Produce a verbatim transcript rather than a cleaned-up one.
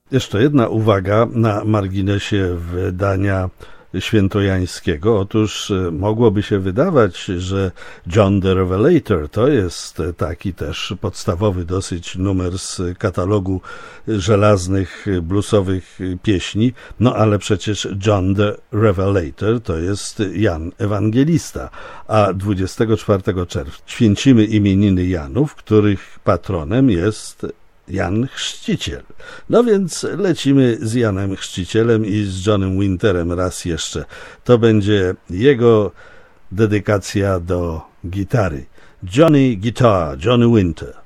Jeszcze jedna uwaga na marginesie wydania świętojańskiego. Otóż mogłoby się wydawać, że John the Revelator to jest taki też podstawowy dosyć numer z katalogu żelaznych, bluesowych pieśni, no ale przecież John the Revelator to jest Jan Ewangelista, a dwudziestego czwartego czerwca święcimy imieniny Janów, których patronem jest Jan Chrzciciel. No więc lecimy z Janem Chrzcicielem i z Johnem Winterem raz jeszcze. To będzie jego dedykacja do gitary. Johnny Guitar, Johnny Winter.